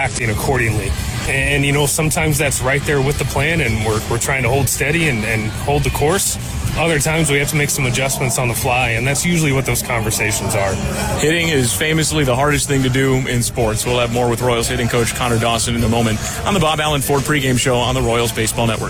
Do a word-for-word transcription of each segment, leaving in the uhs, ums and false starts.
acting accordingly. And, you know, sometimes that's right there with the plan, and we're we're trying to hold steady and, and hold the course. Other times we have to make some adjustments on the fly, and that's usually what those conversations are. Hitting is famously the hardest thing to do in sports. We'll have more with Royals hitting coach Connor Dawson in a moment on the Bob Allen Ford pregame show on the Royals Baseball Network.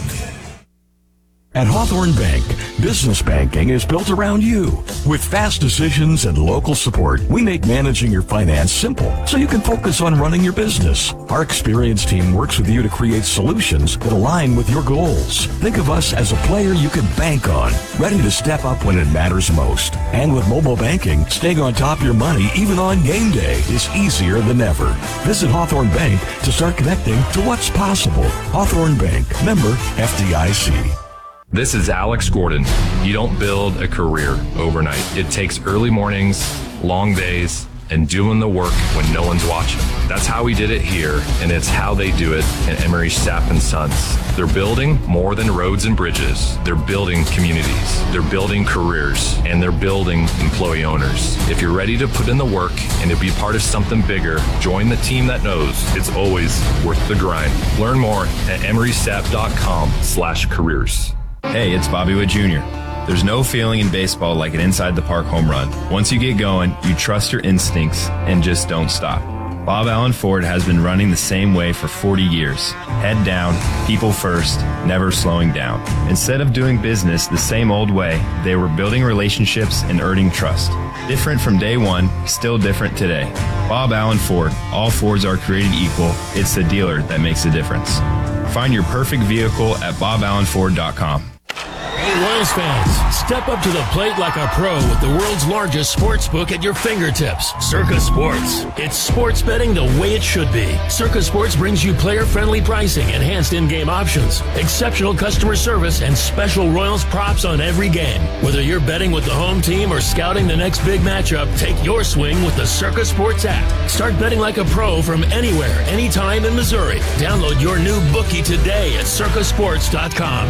At Hawthorne Bank, business banking is built around you. With fast decisions and local support, we make managing your finance simple so you can focus on running your business. Our experienced team works with you to create solutions that align with your goals. Think of us as a player you can bank on, ready to step up when it matters most. And with mobile banking, staying on top of your money even on game day is easier than ever. Visit Hawthorne Bank to start connecting to what's possible. Hawthorne Bank, member F D I C. This is Alex Gordon. You don't build a career overnight. It takes early mornings, long days, and doing the work when no one's watching. That's how we did it here, and it's how they do it at Emery Sapp and Sons. They're building more than roads and bridges. They're building communities. They're building careers, and they're building employee owners. If you're ready to put in the work and to be part of something bigger, join the team that knows it's always worth the grind. Learn more at emerysap.com slash careers. Hey, it's Bobby Witt Junior There's no feeling in baseball like an inside-the-park home run. Once you get going, you trust your instincts and just don't stop. Bob Allen Ford has been running the same way for forty years. Head down, people first, never slowing down. Instead of doing business the same old way, they were building relationships and earning trust. Different from day one, still different today. Bob Allen Ford. All Fords are created equal. It's the dealer that makes a difference. Find your perfect vehicle at bob allen ford dot com. Hey, Royals fans, step up to the plate like a pro with the world's largest sports book at your fingertips, Circa Sports. It's sports betting the way it should be. Circa Sports brings you player-friendly pricing, enhanced in-game options, exceptional customer service, and special Royals props on every game. Whether you're betting with the home team or scouting the next big matchup, take your swing with the Circa Sports app. Start betting like a pro from anywhere, anytime in Missouri. Download your new bookie today at circa sports dot com.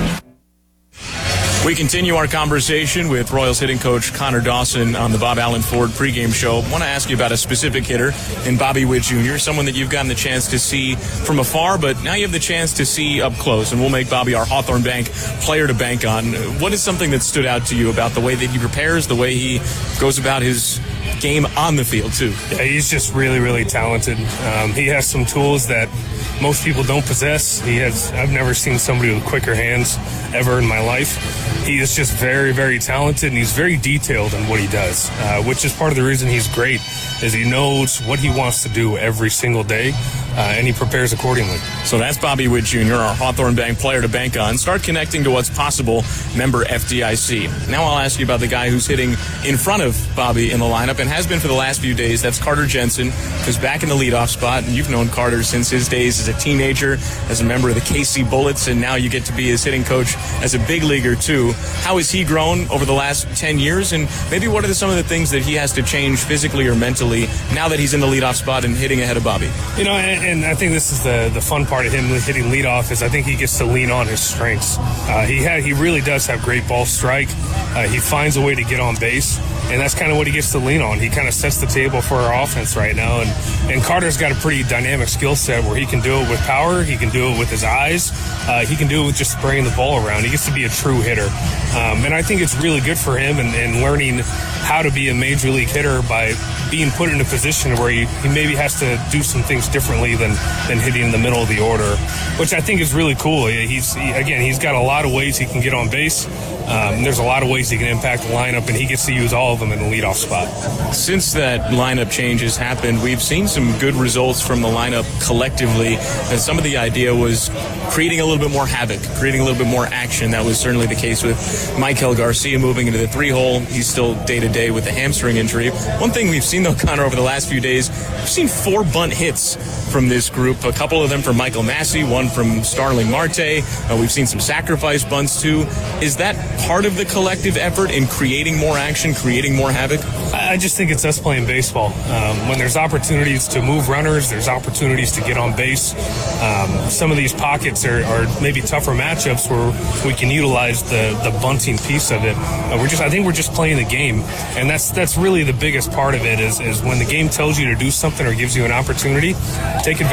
We continue our conversation with Royals hitting coach Connor Dawson on the Bob Allen Ford pregame show. I want to ask you about a specific hitter in Bobby Witt Junior, someone that you've gotten the chance to see from afar, but now you have the chance to see up close, and we'll make Bobby our Hawthorne Bank player to bank on. What is something that stood out to you about the way that he prepares, the way he goes about his game on the field, too? Yeah, he's just really, really talented. Um, he has some tools that most people don't possess. He has. I've never seen somebody with quicker hands ever in my life. He is just very, very talented, and he's very detailed in what he does, uh, which is part of the reason he's great, is he knows what he wants to do every single day, uh, and he prepares accordingly. So that's Bobby Witt Junior, our Hawthorne Bank player to bank on. Start connecting to what's possible, member F D I C. Now I'll ask you about the guy who's hitting in front of Bobby in the lineup and has been for the last few days. That's Carter Jensen, who's back in the leadoff spot, and you've known Carter since his days as a teenager, as a member of the K C Bullets, and now you get to be his hitting coach as a big leaguer, too. How has he grown over the last ten years, and maybe what are some of the things that he has to change physically or mentally now that he's in the leadoff spot and hitting ahead of Bobby? You know, and, and I think this is the, the fun part of him hitting leadoff is I think he gets to lean on his strengths. Uh, he had, he really does have great ball strike. Uh, he finds a way to get on base, and that's kind of what he gets to lean on. He kind of sets the table for our offense right now, and, and Carter's got a pretty dynamic skill set where he can do it with power, he can do it with his eyes, uh, he can do it with just spraying the ball around. He gets to be a true hitter. Um, and I think it's really good for him and, and learning how to be a major league hitter by being put in a position where he, he maybe has to do some things differently than, than hitting in the middle of the order, which I think is really cool. He's he, again, he's got a lot of ways he can get on base. Um, there's a lot of ways he can impact the lineup, and he gets to use all of them in the leadoff spot. Since that lineup change has happened, we've seen some good results from the lineup collectively, and some of the idea was creating a little bit more havoc, creating a little bit more action. That was certainly the case with Michael Garcia moving into the three-hole. He's still day-to-day with a hamstring injury. One thing we've seen, though, Connor, over the last few days, we've seen four bunt hits from this group, a couple of them from Michael Massey, one from Starling Marte. Uh, we've seen some sacrifice bunts, too. Is that part of the collective effort in creating more action, creating more havoc? I just think it's us playing baseball. Um, when there's opportunities to move runners, there's opportunities to get on base. Um, some of these pockets are, are maybe tougher matchups where we can utilize the, the bunting piece of it. Uh, we're just, I think we're just playing the game, and that's that's really the biggest part of it. Is is when the game tells you to do something or gives you an opportunity, take advantage.